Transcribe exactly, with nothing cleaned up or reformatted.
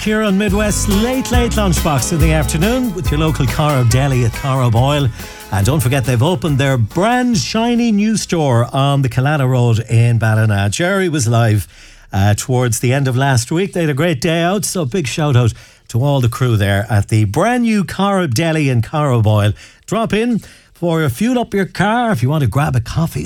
Here on Midwest Late Late Lunchbox in the afternoon with your local Carib Deli at Carib Oil. And don't forget, they've opened their brand shiny new store on the Killala Road in Ballina. Jerry was live uh, towards the end of last week. They had a great day out, so big shout out to all the crew there at the brand new Carib Deli and Carib Oil. Drop in for fuel up your car if you want to grab a coffee.